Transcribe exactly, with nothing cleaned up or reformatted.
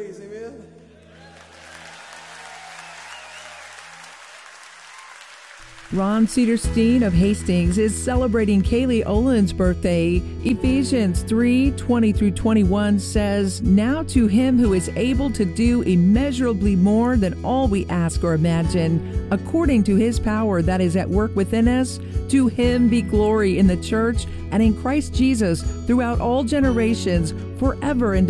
praise. Amen. Ron Cedarstein of Hastings is celebrating Kaylee Olin's birthday. Ephesians three twenty through twenty-one says, "Now to him who is able to do immeasurably more than all we ask or imagine, according to his power that is at work within us, to him be glory in the church and in Christ Jesus throughout all generations, forever and